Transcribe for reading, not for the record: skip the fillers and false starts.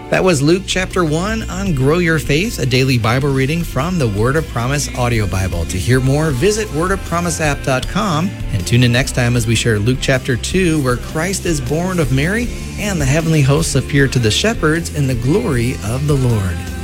That was Luke chapter 1 on Grow Your Faith, a daily Bible reading from the Word of Promise audio Bible. To hear more, visit wordofpromiseapp.com and tune in next time as we share Luke chapter 2, where Christ is born of Mary and the heavenly hosts appear to the shepherds in the glory of the Lord.